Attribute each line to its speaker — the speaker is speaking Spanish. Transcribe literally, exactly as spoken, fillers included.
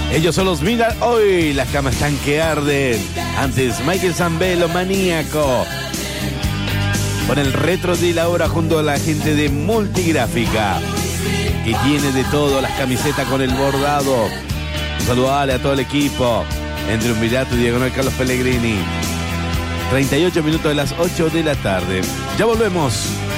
Speaker 1: Ellos son los Mira Hoy, las camas están que arden. Antes Michael Zambello, Maníaco. Con el retro de la hora junto a la gente de Multigráfica, que tiene de todo, las camisetas con el bordado. Un saludo a todo el equipo. Entre un Virato y Diagonal Carlos Pellegrini. treinta y ocho minutos de las ocho de la tarde. Ya volvemos.